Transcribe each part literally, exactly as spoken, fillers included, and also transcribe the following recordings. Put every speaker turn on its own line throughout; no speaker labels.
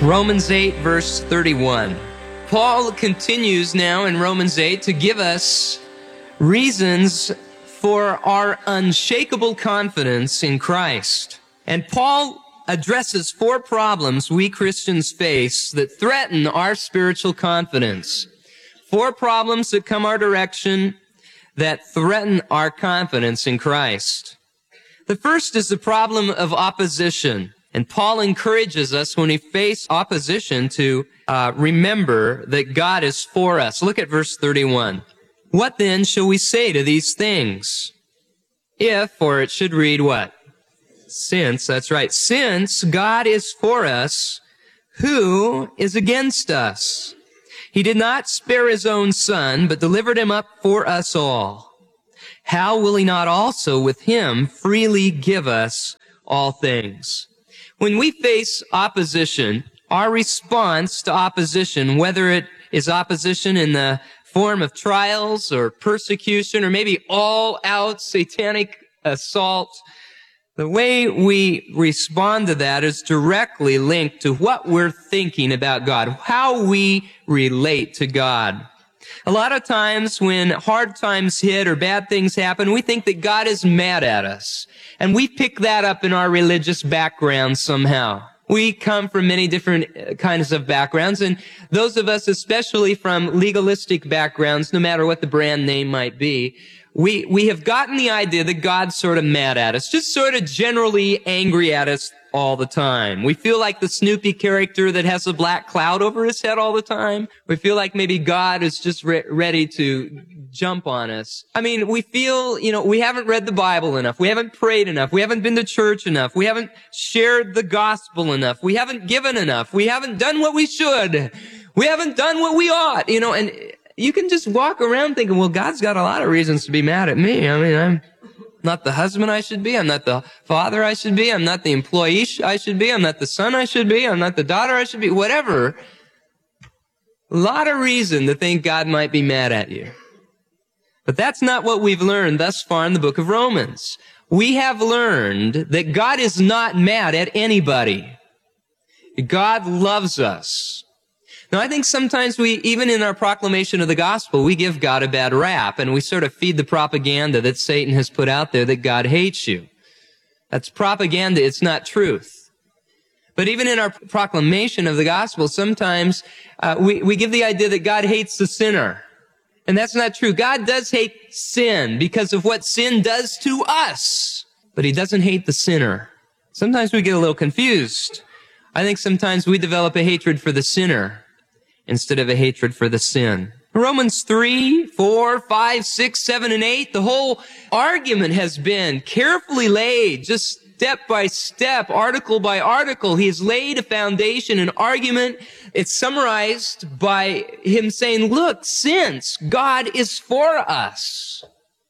Romans eight, verse thirty-one. Paul continues now in Romans eight to give us reasons for our unshakable confidence in Christ. And Paul addresses four problems we Christians face that threaten our spiritual confidence. Four problems that come our direction that threaten our confidence in Christ. The first is the problem of opposition. And Paul encourages us when we face opposition to uh, remember that God is for us. Look at verse thirty-one. What then shall we say to these things? If, or it should read what? Since, that's right. Since God is for us, who is against us? He did not spare his own son, but delivered him up for us all. How will he not also with him freely give us all things? When we face opposition, our response to opposition, whether it is opposition in the form of trials or persecution or maybe all-out satanic assault, the way we respond to that is directly linked to what we're thinking about God, how we relate to God. A lot of times when hard times hit or bad things happen, we think that God is mad at us. And we pick that up in our religious background somehow. We come from many different kinds of backgrounds, and those of us, especially from legalistic backgrounds, no matter what the brand name might be, we, we have gotten the idea that God's sort of mad at us, just sort of generally angry at us all the time. We feel like the Snoopy character that has a black cloud over his head all the time. We feel like maybe God is just re- ready to jump on us. I mean, we feel, you know, we haven't read the Bible enough. We haven't prayed enough. We haven't been to church enough. We haven't shared the gospel enough. We haven't given enough. We haven't done what we should. We haven't done what we ought, you know, and you can just walk around thinking, well, God's got a lot of reasons to be mad at me. I mean, I'm not the husband I should be. I'm not the father I should be. I'm not the employee I should be. I'm not the son I should be. I'm not the daughter I should be. Whatever. A lot of reason to think God might be mad at you. But that's not what we've learned thus far in the book of Romans. We have learned that God is not mad at anybody. God loves us. Now, I think sometimes we, even in our proclamation of the gospel, we give God a bad rap, and we sort of feed the propaganda that Satan has put out there that God hates you. That's propaganda. It's not truth. But even in our proclamation of the gospel, sometimes uh, we, we give the idea that God hates the sinner. And that's not true. God does hate sin because of what sin does to us. But he doesn't hate the sinner. Sometimes we get a little confused. I think sometimes we develop a hatred for the sinner instead of a hatred for the sin. Romans three, four, five, six, seven, and eight, the whole argument has been carefully laid, just step by step, article by article. He has laid a foundation, an argument. It's summarized by him saying, look, since God is for us,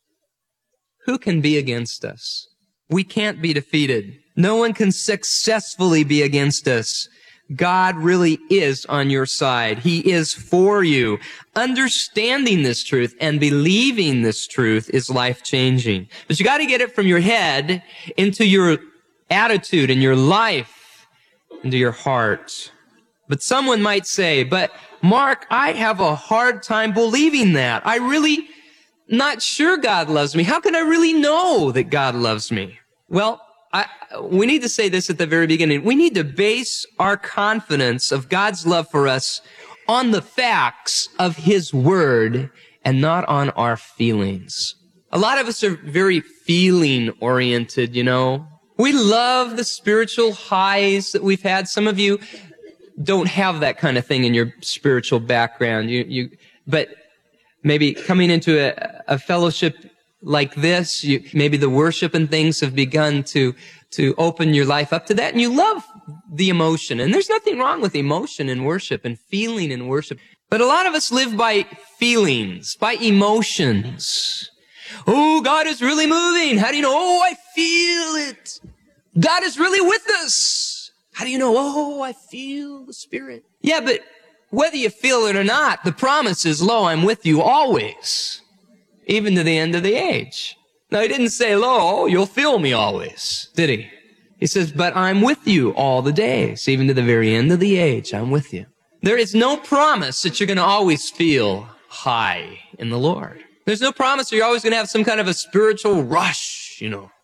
who can be against us? We can't be defeated. No one can successfully be against us. God really is on your side. He is for you. Understanding this truth and believing this truth is life-changing. But you got to get it from your head into your attitude and your life, into your heart. But someone might say, but Mark, I have a hard time believing that. I really not sure God loves me. How can I really know that God loves me? Well, I, we need to say this at the very beginning. We need to base our confidence of God's love for us on the facts of his word and not on our feelings. A lot of us are very feeling oriented, you know. We love the spiritual highs that we've had. Some of you don't have that kind of thing in your spiritual background. You, you, but maybe coming into a, a fellowship like this, you, maybe the worship and things have begun to, to open your life up to that, and you love the emotion. And there's nothing wrong with emotion in worship and feeling in worship. But a lot of us live by feelings, by emotions. Oh, God is really moving. How do you know? Oh, I feel it. God is really with us. How do you know? Oh, I feel the Spirit. Yeah, but whether you feel it or not, the promise is, lo, I'm with you always, even to the end of the age. Now, he didn't say, lo, you'll feel me always, did he? He says, but I'm with you all the days, even to the very end of the age. I'm with you. There is no promise that you're going to always feel high in the Lord. There's no promise that you're always going to have some kind of a spiritual rush, you know.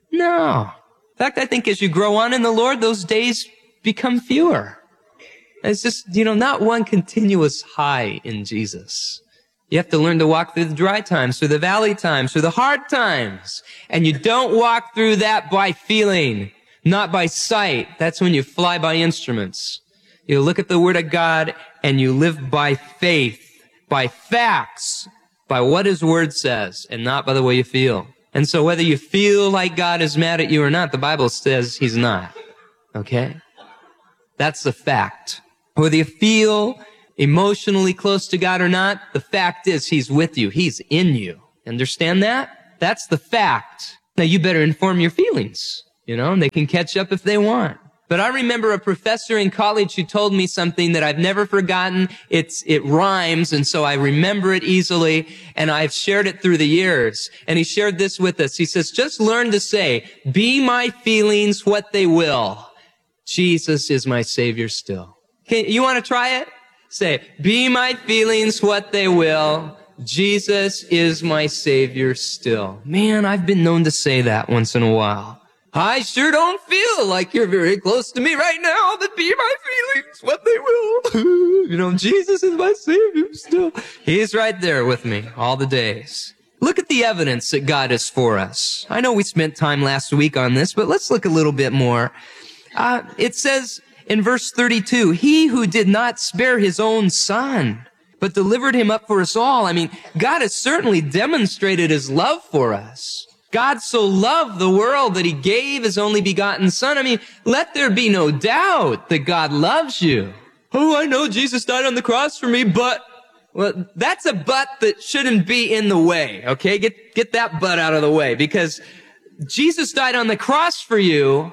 No. In fact, I think as you grow on in the Lord, those days become fewer. It's just, you know, not one continuous high in Jesus. You have to learn to walk through the dry times, through the valley times, through the hard times. And you don't walk through that by feeling, not by sight. That's when you fly by instruments. You look at the Word of God and you live by faith, by facts, by what His Word says, and not by the way you feel. And so whether you feel like God is mad at you or not, the Bible says He's not. Okay? That's the fact. Whether you feel emotionally close to God or not, the fact is He's with you. He's in you. Understand that? That's the fact. Now you better inform your feelings, you know, and they can catch up if they want. But I remember a professor in college who told me something that I've never forgotten. It's, it rhymes, and so I remember it easily, and I've shared it through the years. And he shared this with us. He says, just learn to say, be my feelings what they will. Jesus is my Savior still. Okay, you want to try it? Say, be my feelings what they will. Jesus is my Savior still. Man, I've been known to say that once in a while. I sure don't feel like you're very close to me right now, but be my feelings what they will. You know, Jesus is my Savior still. He's right there with me all the days. Look at the evidence that God is for us. I know we spent time last week on this, but let's look a little bit more. Uh, it says in verse thirty-two, He who did not spare His own Son, but delivered Him up for us all. I mean, God has certainly demonstrated His love for us. God so loved the world that He gave His only begotten Son. I mean, let there be no doubt that God loves you. Oh, I know Jesus died on the cross for me, but, well, that's a but that shouldn't be in the way, okay? Get, get that but out of the way, because Jesus died on the cross for you.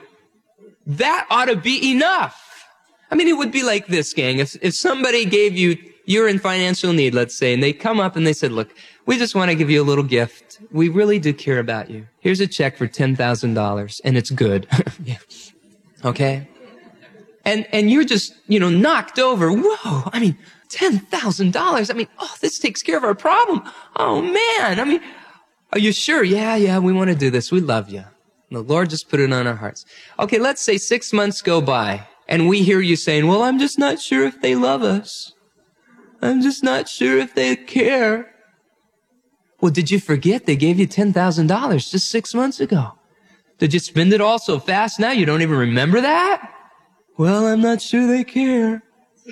That ought to be enough. I mean, it would be like this, gang. If, if somebody gave you, you're in financial need, let's say, and they come up and they said, look, we just want to give you a little gift. We really do care about you. Here's a check for ten thousand dollars, and it's good. Yeah. Okay? And, and you're just, you know, knocked over. Whoa, I mean, ten thousand dollars. I mean, oh, this takes care of our problem. Oh, man. I mean, are you sure? Yeah, yeah, we want to do this. We love you. And the Lord just put it on our hearts. Okay, let's say six months go by, and we hear you saying, well, I'm just not sure if they love us. I'm just not sure if they care. Well, did you forget they gave you ten thousand dollars just six months ago? Did you spend it all so fast now you don't even remember that? Well, I'm not sure they care.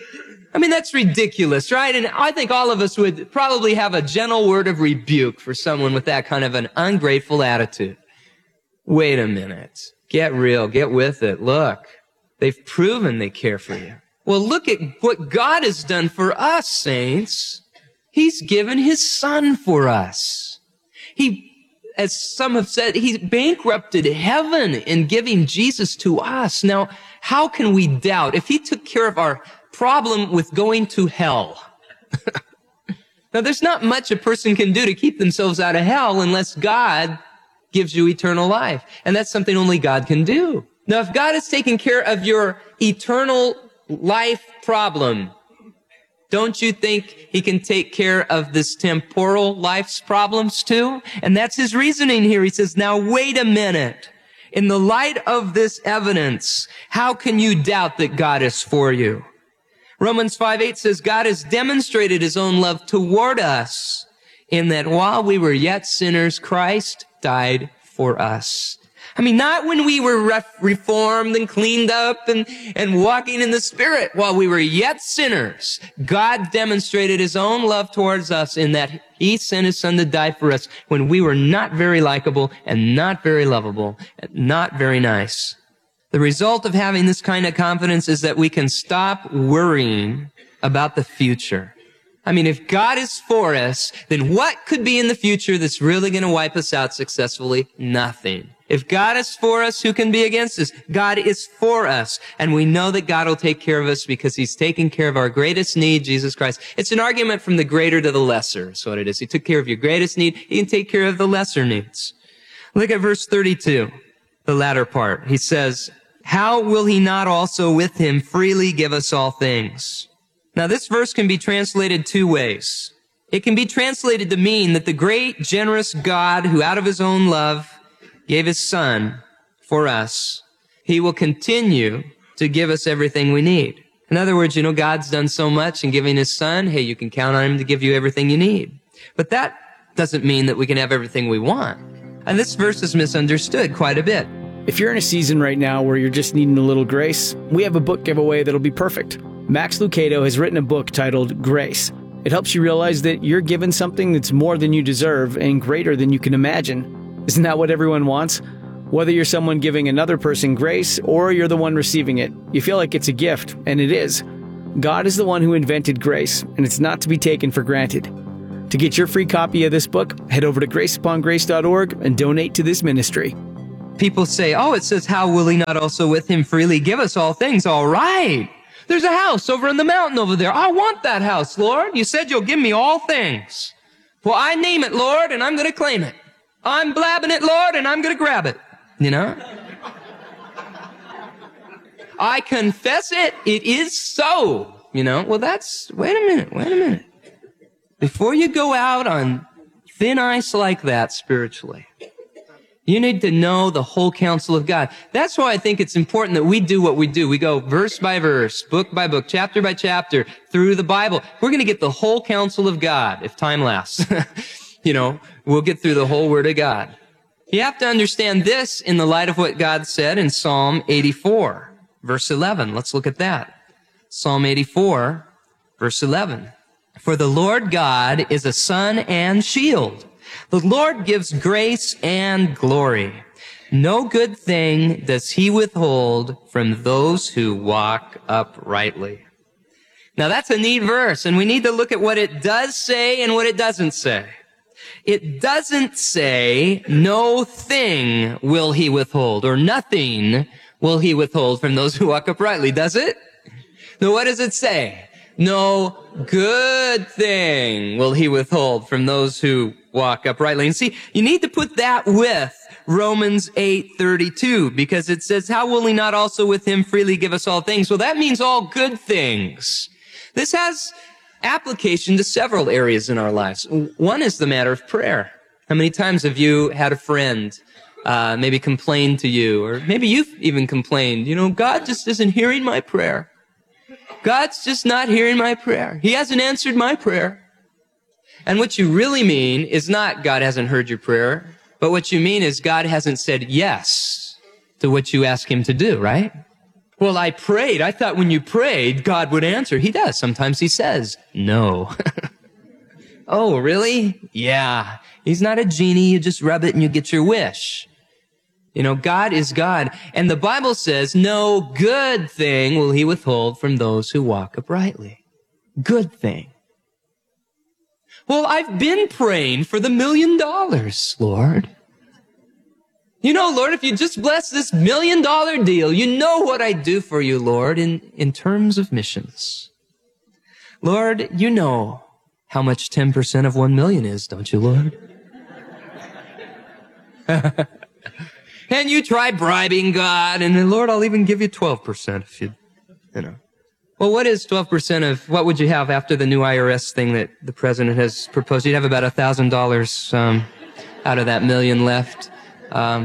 I mean, that's ridiculous, right? And I think all of us would probably have a gentle word of rebuke for someone with that kind of an ungrateful attitude. Wait a minute. Get real. Get with it. Look, they've proven they care for you. Well, look at what God has done for us, saints. He's given His Son for us. He, as some have said, He bankrupted heaven in giving Jesus to us. Now, how can we doubt? If He took care of our problem with going to hell. Now, there's not much a person can do to keep themselves out of hell unless God gives you eternal life. And that's something only God can do. Now, if God has taken care of your eternal life problem, don't you think He can take care of this temporal life's problems too? And that's His reasoning here. He says, now wait a minute. In the light of this evidence, how can you doubt that God is for you? Romans five eight says, God has demonstrated His own love toward us in that while we were yet sinners, Christ died for us. I mean, not when we were ref- reformed and cleaned up and, and walking in the Spirit. While we were yet sinners, God demonstrated His own love towards us in that He sent His Son to die for us when we were not very likable and not very lovable and not very nice. The result of having this kind of confidence is that we can stop worrying about the future. I mean, if God is for us, then what could be in the future that's really going to wipe us out successfully? Nothing. If God is for us, who can be against us? God is for us. And we know that God will take care of us because He's taken care of our greatest need, Jesus Christ. It's an argument from the greater to the lesser, is what it is. He took care of your greatest need. He can take care of the lesser needs. Look at verse thirty-two. the latter part. He says, how will he not also with him freely give us all things? Now, this verse can be translated two ways. It can be translated to mean that the great, generous God who out of his own love gave his son for us, he will continue to give us everything we need. In other words, you know, God's done so much in giving his son. Hey, you can count on him to give you everything you need. But that doesn't mean that we can have everything we want. And this verse is misunderstood quite a bit.
If you're in a season right now where you're just needing a little grace, we have a book giveaway that'll be perfect. Max Lucado has written a book titled Grace. It helps you realize that you're given something that's more than you deserve and greater than you can imagine. Isn't that what everyone wants? Whether you're someone giving another person grace or you're the one receiving it, you feel like it's a gift, and it is. God is the one who invented grace, and it's not to be taken for granted. To get your free copy of this book, head over to grace upon grace dot org and donate to this ministry.
People say, oh, it says, how will he not also with him freely give us all things? All right. There's a house over in the mountain over there. I want that house, Lord. You said you'll give me all things. Well, I name it, Lord, and I'm going to claim it. I'm blabbing it, Lord, and I'm going to grab it. You know? I confess it. It is so. You know? Well, that's, wait a minute, wait a minute. Before you go out on thin ice like that spiritually, you need to know the whole counsel of God. That's why I think it's important that we do what we do. We go verse by verse, book by book, chapter by chapter through the Bible. We're going to get the whole counsel of God if time lasts. You know, we'll get through the whole Word of God. You have to understand this in the light of what God said in Psalm eighty-four, verse eleven. Let's look at that. Psalm eighty-four, verse eleven. For the Lord God is a sun and shield. The Lord gives grace and glory. No good thing does he withhold from those who walk uprightly. Now that's a neat verse, and we need to look at what it does say and what it doesn't say. It doesn't say, no thing will he withhold, or nothing will he withhold from those who walk uprightly, does it? Now what does it say? No good thing will he withhold from those who walk uprightly. And see, you need to put that with Romans eight thirty-two, because it says, how will he not also with him freely give us all things? Well, that means all good things. This has application to several areas in our lives. One is the matter of prayer. How many times have you had a friend uh maybe complain to you, or maybe you've even complained, you know, God just isn't hearing my prayer. God's just not hearing my prayer. He hasn't answered my prayer. And what you really mean is not God hasn't heard your prayer, but what you mean is God hasn't said yes to what you ask him to do, right? Well, I prayed. I thought when you prayed, God would answer. He does. Sometimes he says no. Oh, really? Yeah. He's not a genie. You just rub it and you get your wish. You know, God is God. And the Bible says, no good thing will he withhold from those who walk uprightly. Good thing. Well, I've been praying for the million dollars, Lord. You know, Lord, if you just bless this million dollar deal, you know what I'd do for you, Lord, in, in terms of missions. Lord, you know how much ten percent of one million is, don't you, Lord? And you try bribing God, and then, Lord, I'll even give you twelve percent if you, you know. Well, what is twelve percent of, what would you have after the new I R S thing that the president has proposed? You'd have about one thousand dollars um, out of that million left. Um,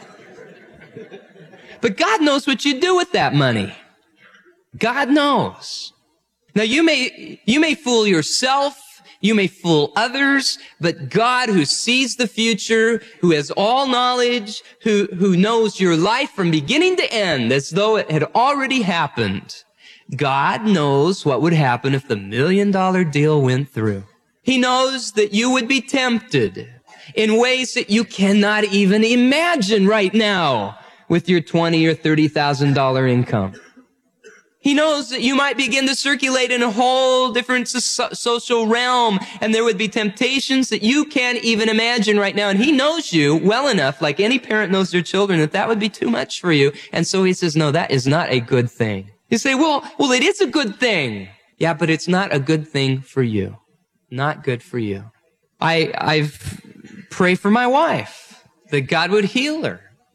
but God knows what you do with that money. God knows. Now, you may, you may fool yourself. You may fool others, but God, who sees the future, who has all knowledge, who, who knows your life from beginning to end as though it had already happened, God knows what would happen if the million dollar deal went through. He knows that you would be tempted in ways that you cannot even imagine right now with your twenty or thirty thousand dollar income. He knows that you might begin to circulate in a whole different so- social realm, and there would be temptations that you can't even imagine right now. And he knows you well enough, like any parent knows their children, that that would be too much for you. And so he says, no, that is not a good thing. You say, well, well, it is a good thing. Yeah, but it's not a good thing for you. Not good for you. I, I've prayed for my wife that God would heal her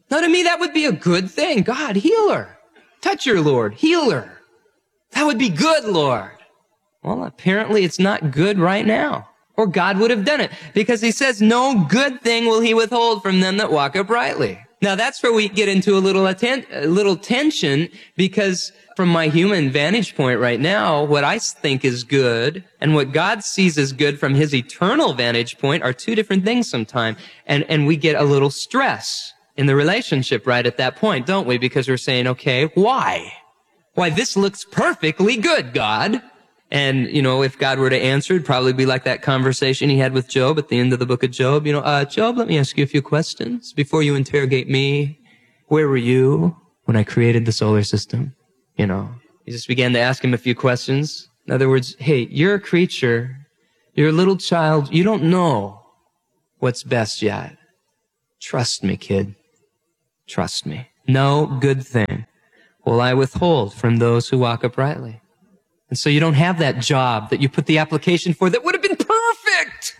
Now to me, that would be a good thing. God, heal her. Touch her, Lord. Heal her. That would be good, Lord. Well, apparently it's not good right now. Or God would have done it. Because he says, no good thing will he withhold from them that walk uprightly. Now that's where we get into a little, atten- a little tension, because from my human vantage point right now, what I think is good and what God sees as good from his eternal vantage point are two different things sometimes. And, and we get a little stress in the relationship right at that point, don't we? Because we're saying, okay, why? Why, this looks perfectly good, God. And, you know, if God were to answer, it'd probably be like that conversation he had with Job at the end of the book of Job. You know, uh, Job, let me ask you a few questions before you interrogate me. Where were you when I created the solar system? You know, he just began to ask him a few questions. In other words, hey, you're a creature. You're a little child. You don't know what's best yet. Trust me, kid. Trust me. No good thing will I withhold from those who walk uprightly. And so you don't have that job that you put the application for that would have been perfect.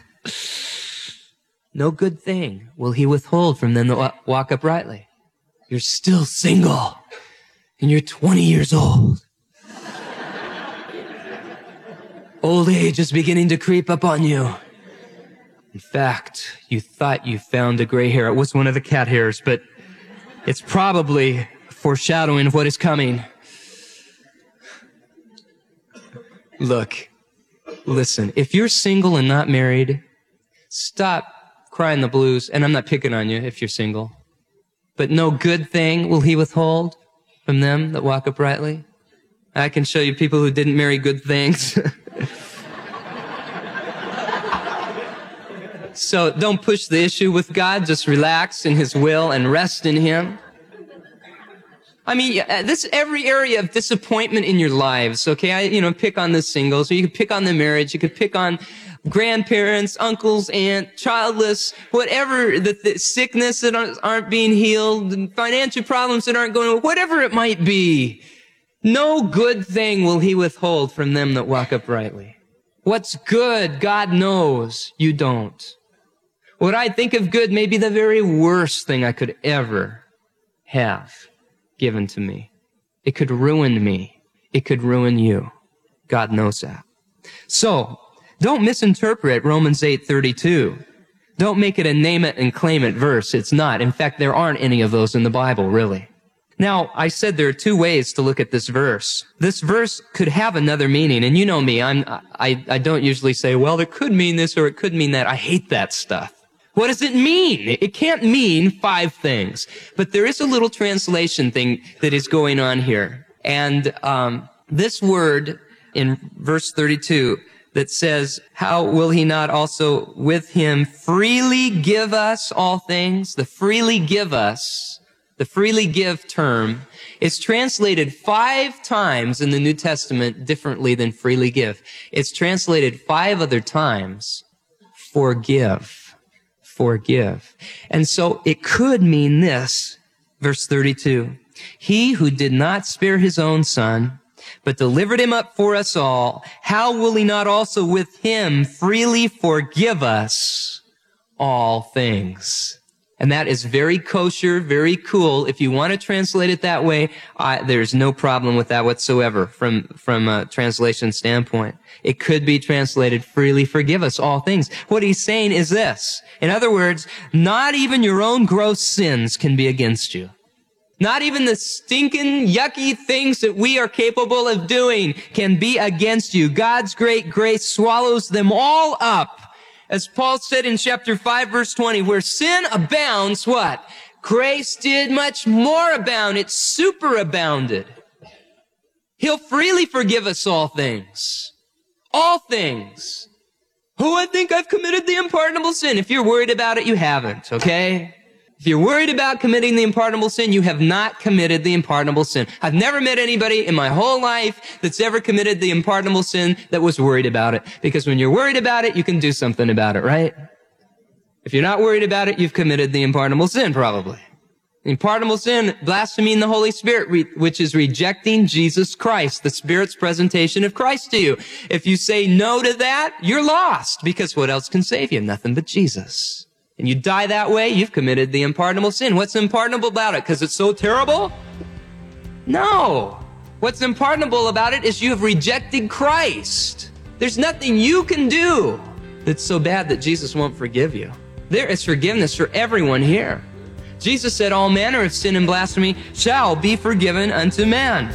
No good thing will he withhold from them that walk uprightly. You're still single, and you're twenty years old. Old age is beginning to creep up on you. In fact, you thought you found a gray hair. It was one of the cat hairs, but it's probably foreshadowing of what is coming. Look, listen, if you're single and not married, stop crying the blues. And I'm not picking on you if you're single. But no good thing will he withhold from them that walk uprightly. I can show you people who didn't marry good things. So don't push the issue with God. Just relax in his will and rest in him. I mean, this every area of disappointment in your lives, okay? I, you know, pick on the singles, or you could pick on the marriage, you could pick on grandparents, uncles, aunt, childless, whatever, the, the sickness that aren't, aren't being healed, and financial problems that aren't going, whatever it might be. No good thing will he withhold from them that walk uprightly. What's good, God knows, you don't. What I think of good may be the very worst thing I could ever have given to me. It could ruin me. It could ruin you. God knows that. So, don't misinterpret Romans eight thirty-two. Don't make it a name it and claim it verse. It's not. In fact, there aren't any of those in the Bible, really. Now, I said there are two ways to look at this verse. This verse could have another meaning, and you know me, I'm, I, I don't usually say, well, it could mean this or it could mean that. I hate that stuff. What does it mean? It can't mean five things. But there is a little translation thing that is going on here. And um, this word in verse thirty-two that says, how will he not also with him freely give us all things? The freely give us, the freely give term is translated five times in the New Testament differently than freely give. It's translated five other times, forgive. Forgive. And so it could mean this, verse thirty-two. He who did not spare his own son, but delivered him up for us all, how will he not also with him freely forgive us all things? And that is very kosher, very cool. If you want to translate it that way, I, there's no problem with that whatsoever from, from a translation standpoint. It could be translated, freely forgive us all things. What he's saying is this. In other words, not even your own gross sins can be against you. Not even the stinking, yucky things that we are capable of doing can be against you. God's great grace swallows them all up. As Paul said in chapter five, verse twenty, where sin abounds, what? Grace did much more abound. It superabounded. He'll freely forgive us all things. All things. Oh, I think I've committed the unpardonable sin. If you're worried about it, you haven't, okay? If you're worried about committing the unpardonable sin, you have not committed the unpardonable sin. I've never met anybody in my whole life that's ever committed the unpardonable sin that was worried about it. Because when you're worried about it, you can do something about it, right? If you're not worried about it, you've committed the unpardonable sin, probably. The unpardonable sin, blaspheming the Holy Spirit, which is rejecting Jesus Christ, the Spirit's presentation of Christ to you. If you say no to that, you're lost. Because what else can save you? Nothing but Jesus. and you die that way, you've committed the unpardonable sin. What's unpardonable about it? Because it's so terrible? No. What's unpardonable about it is you have rejected Christ. There's nothing you can do that's so bad that Jesus won't forgive you. There is forgiveness for everyone here. Jesus said, all manner of sin and blasphemy shall be forgiven unto man.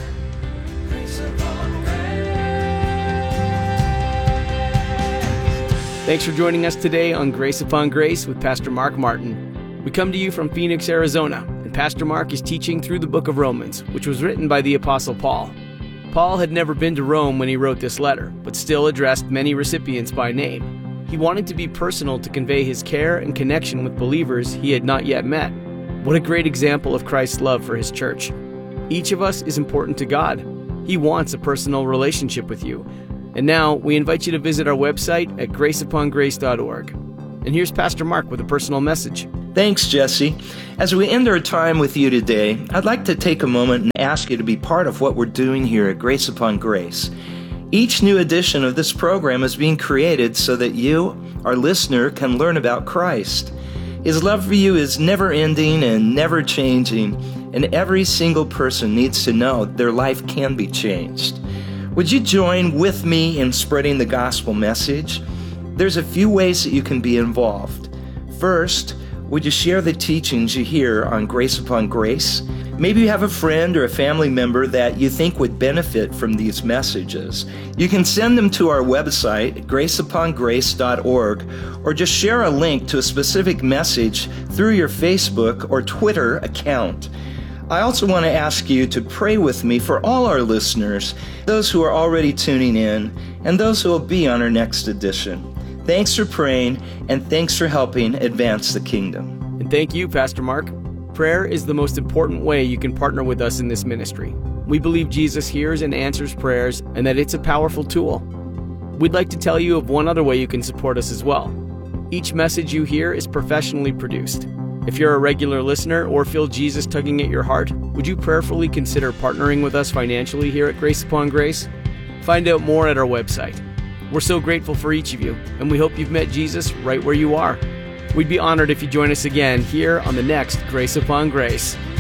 Thanks for joining us today on Grace Upon Grace with Pastor Mark Martin. We come to you from Phoenix, Arizona, and Pastor Mark is teaching through the book of Romans, which was written by the Apostle Paul. Paul had never been to Rome when he wrote this letter, but still addressed many recipients by name. He wanted to be personal to convey his care and connection with believers he had not yet met. What a great example of Christ's love for his church. Each of us is important to God. He wants a personal relationship with you. And now, we invite you to visit our website at grace upon grace dot org. And here's Pastor Mark with a personal message.
Thanks, Jesse. As we end our time with you today, I'd like to take a moment and ask you to be part of what we're doing here at Grace Upon Grace. Each new edition of this program is being created so that you, our listener, can learn about Christ. His love for you is never ending and never changing, and every single person needs to know their life can be changed. Would you join with me in spreading the gospel message? There's a few ways that you can be involved. First, would you share the teachings you hear on Grace Upon Grace? Maybe you have a friend or a family member that you think would benefit from these messages. You can send them to our website, grace upon grace dot org, or just share a link to a specific message through your Facebook or Twitter account. I also want to ask you to pray with me for all our listeners, those who are already tuning in, and those who will be on our next edition. Thanks for praying, and thanks for helping advance the kingdom.
And thank you, Pastor Mark. Prayer is the most important way you can partner with us in this ministry. We believe Jesus hears and answers prayers, and that it's a powerful tool. We'd like to tell you of one other way you can support us as well. Each message you hear is professionally produced. If you're a regular listener or feel Jesus tugging at your heart, would you prayerfully consider partnering with us financially here at Grace Upon Grace? Find out more at our website. We're so grateful for each of you, and we hope you've met Jesus right where you are. We'd be honored if you join us again here on the next Grace Upon Grace.